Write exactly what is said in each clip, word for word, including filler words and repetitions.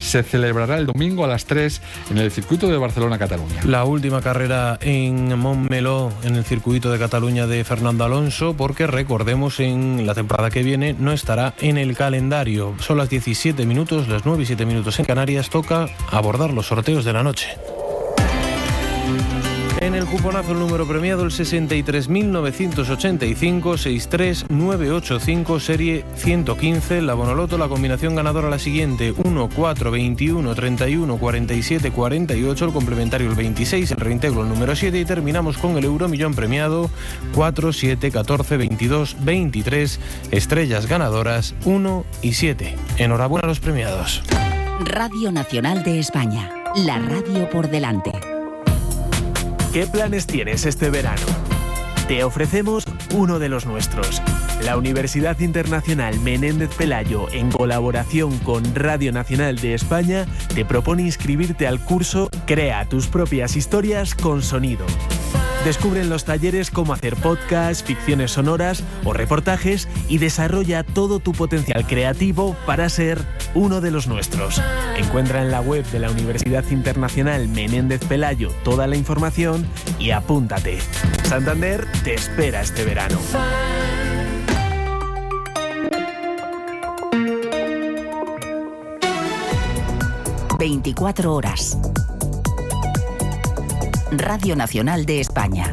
se celebrará el domingo a las tres en el circuito de Barcelona-Cataluña. La última carrera en Montmeló, en el circuito de Cataluña de Fernando Alonso, porque recordemos, en la temporada que viene no estará en el calendario. Son las diecisiete minutos, las nueve y siete minutos en Canarias. Toca abordar los sorteos de la noche. En el cuponazo, el número premiado, el sesenta y tres mil novecientos ochenta y cinco, sesenta y tres mil novecientos ochenta y cinco, serie ciento quince. La Bonoloto, la combinación ganadora la siguiente: uno, cuatro, veintiuno, treinta y uno, cuarenta y siete, cuarenta y ocho, el complementario el veintiséis, el reintegro el número siete, y terminamos con el euromillón premiado cuatro, siete, catorce, veintidós, veintitrés, estrellas ganadoras uno y siete. Enhorabuena a los premiados. Radio Nacional de España, la radio por delante. ¿Qué planes tienes este verano? Te ofrecemos uno de los nuestros. La Universidad Internacional Menéndez Pelayo, en colaboración con Radio Nacional de España, te propone inscribirte al curso Crea tus propias historias con sonido. Descubre en los talleres cómo hacer podcasts, ficciones sonoras o reportajes y desarrolla todo tu potencial creativo para ser uno de los nuestros. Encuentra en la web de la Universidad Internacional Menéndez Pelayo toda la información y apúntate. Santander te espera este verano. veinticuatro horas. Radio Nacional de España.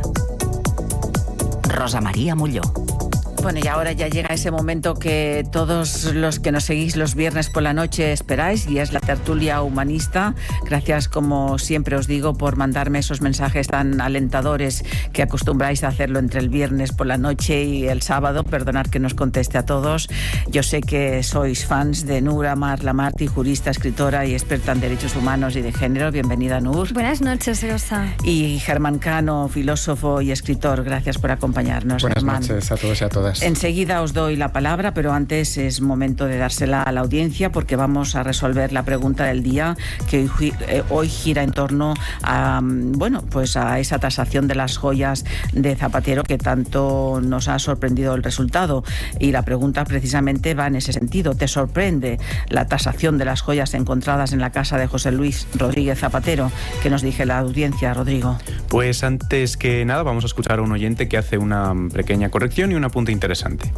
Rosa María Molló. Bueno, y ahora ya llega ese momento que todos los que nos seguís los viernes por la noche esperáis, y es la tertulia humanista. Gracias, como siempre os digo, por mandarme esos mensajes tan alentadores que acostumbráis a hacerlo entre el viernes por la noche y el sábado. Perdonad que nos conteste a todos. Yo sé que sois fans de Nur Amar Lamarty, jurista, escritora y experta en derechos humanos y de género. Bienvenida, Nur. Buenas noches, Rosa. Y Germán Cano, filósofo y escritor. Gracias por acompañarnos, Buenas Germán. noches a todos y a todas. Enseguida os doy la palabra, pero antes es momento de dársela a la audiencia, porque vamos a resolver la pregunta del día, que hoy, eh, hoy gira en torno a, bueno, pues a esa tasación de las joyas de Zapatero, que tanto nos ha sorprendido el resultado. Y la pregunta precisamente va en ese sentido. ¿Te sorprende la tasación de las joyas encontradas en la casa de José Luis Rodríguez Zapatero? ¿Qué nos dice la audiencia, Rodrigo? Pues antes que nada vamos a escuchar a un oyente que hace una pequeña corrección y un apunte interesante.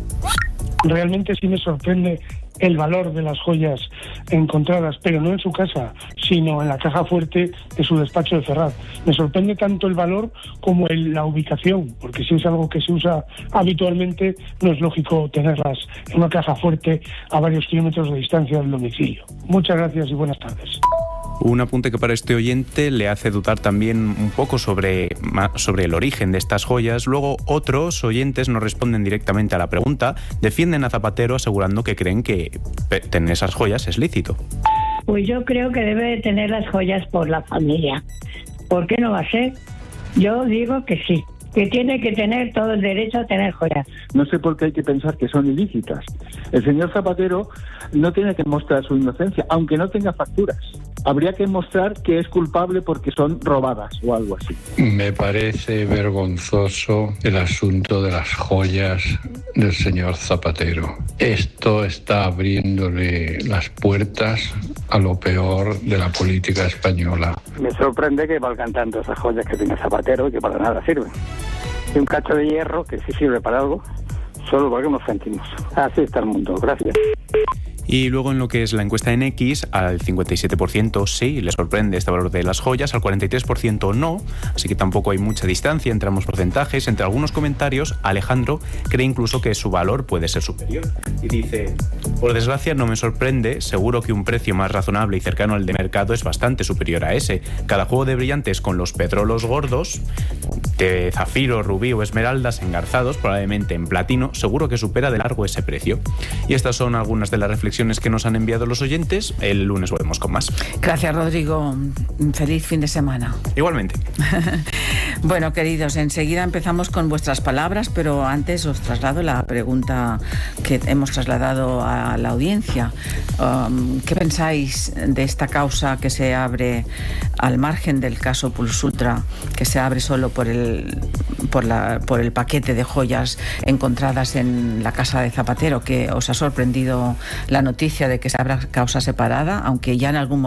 Realmente sí me sorprende el valor de las joyas encontradas, pero no en su casa, sino en la caja fuerte de su despacho de Ferraz. Me sorprende tanto el valor como el, la ubicación, porque si es algo que se usa habitualmente, no es lógico tenerlas en una caja fuerte a varios kilómetros de distancia del domicilio. Muchas gracias y buenas tardes. Un apunte que para este oyente le hace dudar también un poco sobre, sobre el origen de estas joyas. Luego otros oyentes no responden directamente a la pregunta, defienden a Zapatero asegurando que creen que tener esas joyas es lícito. Pues yo creo que debe de tener las joyas por la familia. ¿Por qué no va a ser? Yo digo que sí, que tiene que tener todo el derecho a tener joyas. No sé por qué hay que pensar que son ilícitas. El señor Zapatero no tiene que mostrar su inocencia, aunque no tenga facturas. Habría que mostrar que es culpable porque son robadas o algo así. Me parece vergonzoso el asunto de las joyas del señor Zapatero. Esto está abriéndole las puertas a lo peor de la política española. Me sorprende que valgan tanto esas joyas que tiene Zapatero y que para nada sirven. Y un cacho de hierro que sí sirve para algo, solo porque nos sentimos. Así está el mundo. Gracias. Y luego en lo que es la encuesta en X, al cincuenta y siete por ciento sí le sorprende este valor de las joyas, al cuarenta y tres por ciento no, así que tampoco hay mucha distancia entre ambos porcentajes. Entre algunos comentarios, Alejandro cree incluso que su valor puede ser superior. Y dice: por desgracia no me sorprende, seguro que un precio más razonable y cercano al de mercado es bastante superior a ese. Cada juego de brillantes con los pedrolos gordos, de zafiro, rubí o esmeraldas engarzados, probablemente en platino, seguro que supera de largo ese precio. Y estas son algunas de las reflexiones que nos han enviado los oyentes. El lunes volvemos con más. Gracias, Rodrigo. Feliz fin de semana. Igualmente. Bueno, queridos, enseguida empezamos con vuestras palabras, pero antes os traslado la pregunta que hemos trasladado a la audiencia. Um, ¿Qué pensáis de esta causa que se abre al margen del caso Plus Ultra, que se abre solo por el, por la, por el paquete de joyas encontradas en la casa de Zapatero? ¿Que os ha sorprendido la noticia de que se abra causa separada, aunque ya en algún momento